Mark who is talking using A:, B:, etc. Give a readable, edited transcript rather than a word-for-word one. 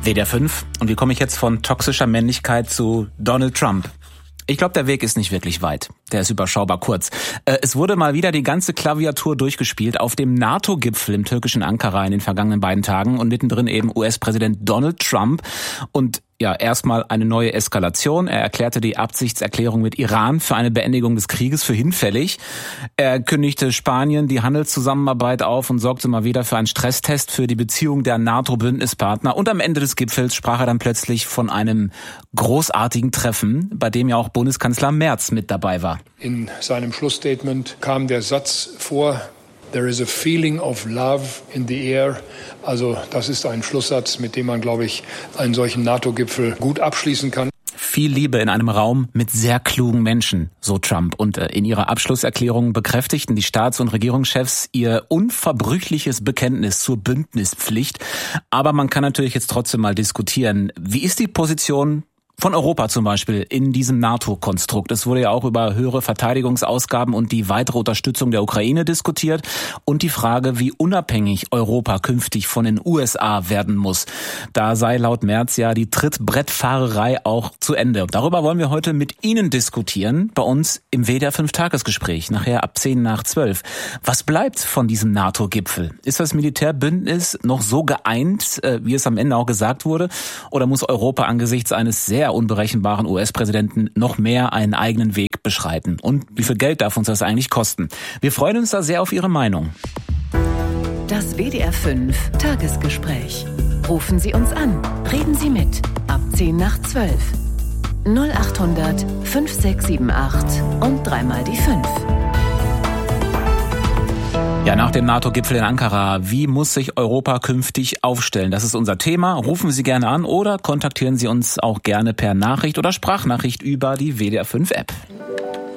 A: WDR 5. Und wie komme ich jetzt von toxischer Männlichkeit zu Donald Trump? Ich glaube, der Weg ist nicht wirklich weit. Der ist überschaubar kurz. Es wurde mal wieder die ganze Klaviatur durchgespielt auf dem NATO-Gipfel im türkischen Ankara in den vergangenen beiden Tagen und mittendrin eben US-Präsident Donald Trump. Und ja, erstmal eine neue Eskalation. Er erklärte die Absichtserklärung mit Iran für eine Beendigung des Krieges für hinfällig. Er kündigte Spanien die Handelszusammenarbeit auf und sorgte mal wieder für einen Stresstest für die Beziehung der NATO-Bündnispartner. Und am Ende des Gipfels sprach er dann plötzlich von einem großartigen Treffen, bei dem ja auch Bundeskanzler Merz mit dabei war.
B: In seinem Schlussstatement kam der Satz vor: There is a feeling of love in the air. Also das ist ein Schlusssatz, mit dem man, glaube ich, einen solchen NATO-Gipfel gut abschließen kann.
A: Viel Liebe in einem Raum mit sehr klugen Menschen, so Trump. Und in ihrer Abschlusserklärung bekräftigten die Staats- und Regierungschefs ihr unverbrüchliches Bekenntnis zur Bündnispflicht. Aber man kann natürlich jetzt trotzdem mal diskutieren, wie ist die Position von Europa zum Beispiel in diesem NATO-Konstrukt? Es wurde ja auch über höhere Verteidigungsausgaben und die weitere Unterstützung der Ukraine diskutiert und die Frage, wie unabhängig Europa künftig von den USA werden muss. Da sei laut Merz ja die Trittbrettfahrerei auch zu Ende. Darüber wollen wir heute mit Ihnen diskutieren, bei uns im WDR 5 Tagesgespräch, nachher ab 10:10. Was bleibt von diesem NATO-Gipfel? Ist das Militärbündnis noch so geeint, wie es am Ende auch gesagt wurde? Oder muss Europa angesichts eines sehr unberechenbaren US-Präsidenten noch mehr einen eigenen Weg beschreiten? Und wie viel Geld darf uns das eigentlich kosten? Wir freuen uns da sehr auf Ihre Meinung.
C: Das WDR 5 Tagesgespräch. Rufen Sie uns an. Reden Sie mit. Ab 10:12. 0800 5678 und dreimal die 5.
A: Ja, nach dem NATO-Gipfel in Ankara, wie muss sich Europa künftig aufstellen? Das ist unser Thema. Rufen Sie gerne an oder kontaktieren Sie uns auch gerne per Nachricht oder Sprachnachricht über die WDR 5 App.